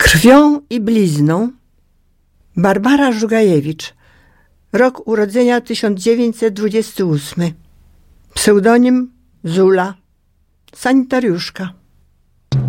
Krwią i blizną Barbara Żugajewicz. Rok urodzenia 1928. Pseudonim Zula. Sanitariuszka.